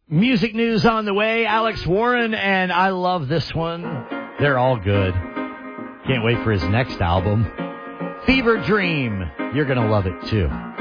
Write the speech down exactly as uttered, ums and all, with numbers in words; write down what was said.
Music news on the way. Alex Warren, and I love this one. They're all good. Can't wait for his next album. Fever Dream. You're going to love it, too.